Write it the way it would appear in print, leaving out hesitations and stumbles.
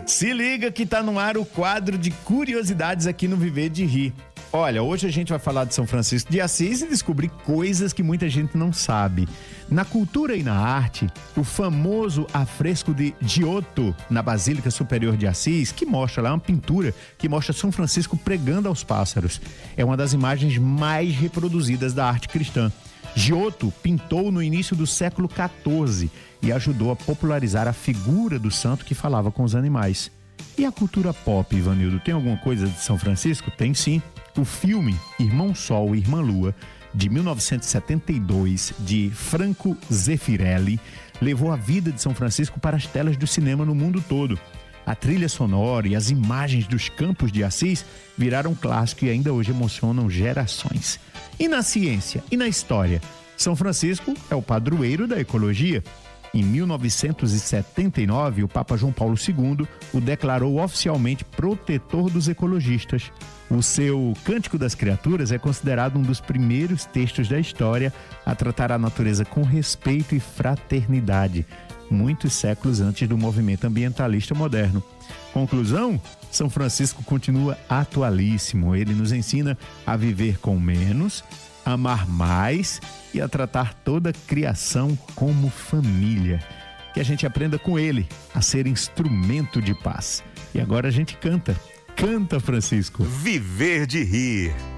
Se liga que tá no ar o quadro de curiosidades aqui no Viver de Rir. Olha, hoje a gente vai falar de São Francisco de Assis e descobrir coisas que muita gente não sabe. Na cultura e na arte, o famoso afresco de Giotto, na Basílica Superior de Assis, que mostra lá uma pintura que mostra São Francisco pregando aos pássaros. É uma das imagens mais reproduzidas da arte cristã. Giotto pintou no início do século XIV e ajudou a popularizar a figura do santo que falava com os animais. E a cultura pop, Ivanildo, tem alguma coisa de São Francisco? Tem sim. O filme Irmão Sol e Irmã Lua, de 1972, de Franco Zeffirelli, levou a vida de São Francisco para as telas do cinema no mundo todo. A trilha sonora e as imagens dos campos de Assis viraram clássico e ainda hoje emocionam gerações. E na ciência e na história, São Francisco é o padroeiro da ecologia. Em 1979, o Papa João Paulo II o declarou oficialmente protetor dos ecologistas. O seu Cântico das Criaturas é considerado um dos primeiros textos da história a tratar a natureza com respeito e fraternidade, muitos séculos antes do movimento ambientalista moderno. Conclusão? São Francisco continua atualíssimo. Ele nos ensina a viver com menos, amar mais e a tratar toda a criação como família. Que a gente aprenda com ele a ser instrumento de paz. E agora a gente canta. Canta, Francisco. Viver de Rir.